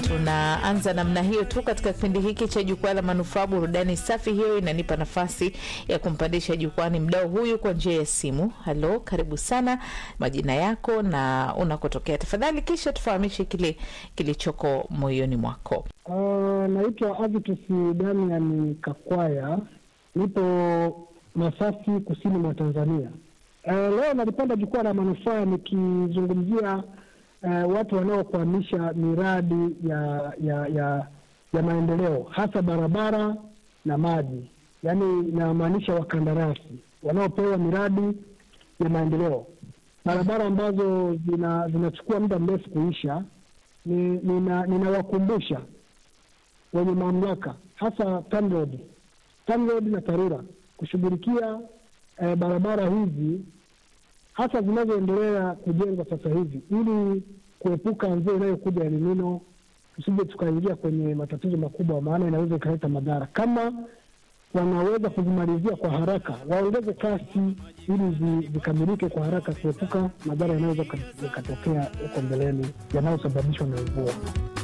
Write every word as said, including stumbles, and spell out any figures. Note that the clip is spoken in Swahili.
Tunaanza namna hiyo tu katika kipindi hiki cha Jukwaa la Manufaa Burudani Safi. Hiyo inanipa nafasi ya kumpandisha jukwani mdau huyu kwa njia ya simu. Halo, karibu sana. Majina yako na unakotokea tafadhali, kisha tufahamishe kile kilichoko moyoni mwako. Uh, naitwa Avitus Damian Kakwaya. Nipo Masasi, kusini mwa Tanzania. Uh, leo nalipanda Jukwaa la Manufaa nikizungumzia uh, watu wanaokwamisha miradi ya ya ya ya maendeleo, hasa barabara na maji. Yaani inamaanisha wakandarasi wanaopewa miradi ya maendeleo. Barabara ambazo zina zinachukua muda mrefu kuisha, ni nina ninawakumbusha wenye mamlaka, hasa TANROADS, TANROADS na TARURA kushughulikia eh, barabara hizi hasa zinazoendelea kujengwa sasa hivi, ili kuepuka mvua inayokuja El Nino, tusije tukaingia kwenye matatizo makubwa, maana inaweza ikaleta madhara. Kama wanaweza kuzimalizia kwa haraka, waongeze kasi ili zikamilike kwa haraka, kuepuka madhara yanayoweza kutokea huko mbeleni yanayosababishwa na mvua.